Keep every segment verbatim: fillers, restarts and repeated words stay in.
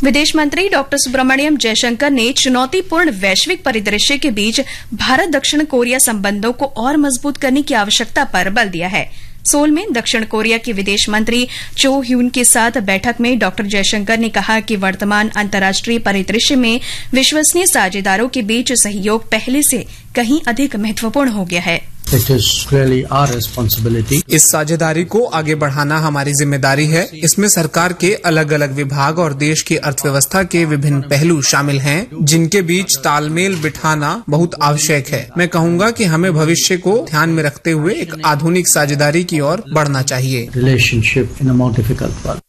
विदेश मंत्री डॉक्टर सुब्रमण्यम जयशंकर ने चुनौतीपूर्ण वैश्विक परिदृश्य के बीच भारत दक्षिण कोरिया संबंधों को और मजबूत करने की आवश्यकता पर बल दिया है। सोल में दक्षिण कोरिया के विदेश मंत्री चो ह्यून के साथ बैठक में डॉक्टर जयशंकर ने कहा कि वर्तमान अंतर्राष्ट्रीय परिदृश्य में विश्वसनीय साझेदारों के बीच सहयोग पहले से कहीं अधिक महत्वपूर्ण हो गया है। It is really our responsibility. इस साझेदारी को आगे बढ़ाना हमारी जिम्मेदारी है। इसमें सरकार के अलग अलग विभाग और देश की अर्थव्यवस्था के विभिन्न पहलू शामिल हैं, जिनके बीच तालमेल बिठाना बहुत आवश्यक है। मैं कहूँगा कि हमें भविष्य को ध्यान में रखते हुए एक आधुनिक साझेदारी की ओर बढ़ना चाहिए। Relationship in a more difficult world.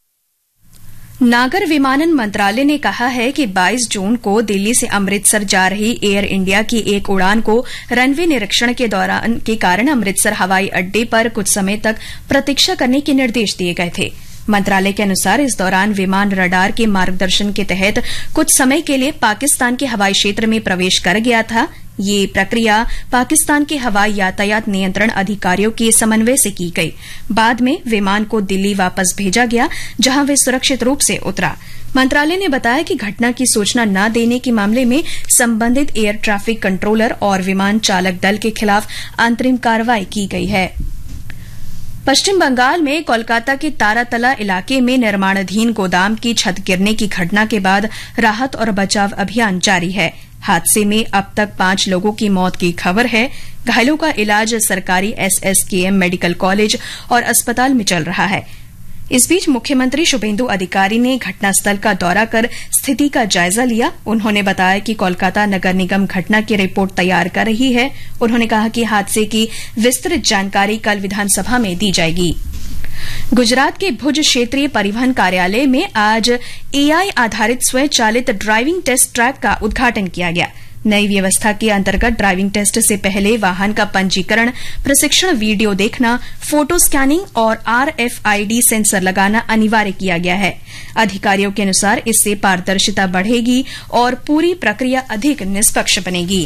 नागर विमानन मंत्रालय ने कहा है कि बाईस जून को दिल्ली से अमृतसर जा रही एयर इंडिया की एक उड़ान को रनवे निरीक्षण के दौरान के कारण अमृतसर हवाई अड्डे पर कुछ समय तक प्रतीक्षा करने के निर्देश दिए गए थे। मंत्रालय के अनुसार इस दौरान विमान रडार के मार्गदर्शन के तहत कुछ समय के लिए पाकिस्तान के हवाई क्षेत्र में प्रवेश कर गया था। ये प्रक्रिया पाकिस्तान के हवाई यातायात नियंत्रण अधिकारियों के समन्वय से की गई। बाद में विमान को दिल्ली वापस भेजा गया, जहां वे सुरक्षित रूप से उतरा। मंत्रालय ने बताया कि घटना की सूचना न देने के मामले में संबंधित एयर ट्रैफिक कंट्रोलर और विमान चालक दल के खिलाफ अंतरिम कार्रवाई की गई है। पश्चिम बंगाल में कोलकाता के तारातला इलाके में निर्माणाधीन गोदाम की छत गिरने की घटना के बाद राहत और बचाव अभियान जारी है। हादसे में अब तक पांच लोगों की मौत की खबर है। घायलों का इलाज सरकारी एसएसकेएम मेडिकल कॉलेज और अस्पताल में चल रहा है। इस बीच मुख्यमंत्री शुभेंदु अधिकारी ने घटनास्थल का दौरा कर स्थिति का जायजा लिया। उन्होंने बताया कि कोलकाता नगर निगम घटना की रिपोर्ट तैयार कर रही है। उन्होंने कहा कि हादसे की विस्तृत जानकारी कल विधानसभा में दी जाएगी। गुजरात के भुज क्षेत्रीय परिवहन कार्यालय में आज एआई आधारित स्वचालित ड्राइविंग टेस्ट ट्रैक का उद्घाटन किया गया। नई व्यवस्था के अंतर्गत ड्राइविंग टेस्ट से पहले वाहन का पंजीकरण, प्रशिक्षण वीडियो देखना, फोटो स्कैनिंग और आरएफआईडी सेंसर लगाना अनिवार्य किया गया है। अधिकारियों के अनुसार इससे पारदर्शिता बढ़ेगी और पूरी प्रक्रिया अधिक निष्पक्ष बनेगी।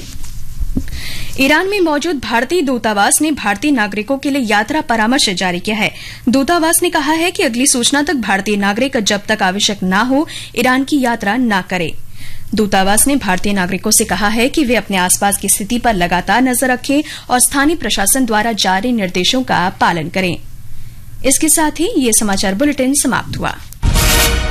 ईरान में मौजूद भारतीय दूतावास ने भारतीय नागरिकों के लिए यात्रा परामर्श जारी किया है। दूतावास ने कहा है कि अगली सूचना तक भारतीय नागरिक जब तक आवश्यक न हो ईरान की यात्रा न करें। दूतावास ने भारतीय नागरिकों से कहा है कि वे अपने आसपास की स्थिति पर लगातार नजर रखें और स्थानीय प्रशासन द्वारा जारी निर्देशों का पालन करें। इसके साथ ही ये समाचार बुलेटिन समाप्त हुआ।